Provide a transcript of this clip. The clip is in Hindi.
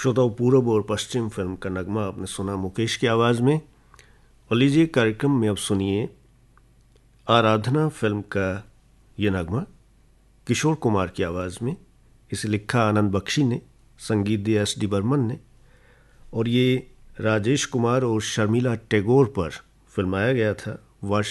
श्रोताओं, पूरब और पश्चिम फिल्म का नगमा आपने सुना मुकेश की आवाज़ में। और लीजिए कार्यक्रम में अब सुनिए आराधना फिल्म का ये नगमा किशोर कुमार की आवाज़ में। इसे लिखा आनंद बख्शी ने, संगीत दिया एस डी बर्मन ने, और ये राजेश कुमार और शर्मिला टैगोर पर फिल्माया गया था।